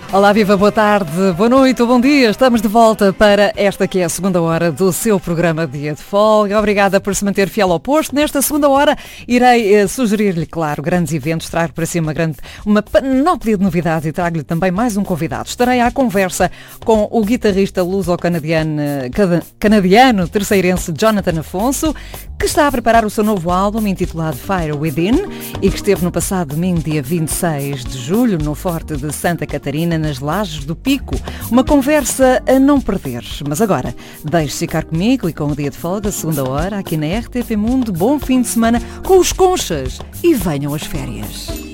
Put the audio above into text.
Olá, viva, boa tarde, boa noite ou bom dia. Estamos de volta para esta que é a segunda hora do seu programa Dia de Folga. Obrigada por se manter fiel ao posto. Nesta segunda hora irei sugerir-lhe, claro, grandes eventos, trago para si uma panóplia de novidades e trago-lhe também mais um convidado. Estarei à conversa com o guitarrista luso-canadiano terceirense Jonathan Afonso, que está a preparar o seu novo álbum intitulado Fire Within e que esteve no passado domingo, dia 26 de julho, no Forte de Santa Catarina, nas Lajes do Pico. Uma conversa a não perder. Mas agora, deixe-se ficar comigo e com o Dia de Folga, segunda hora, aqui na RTP Mundo. Bom fim de semana com os Conchas e venham as férias.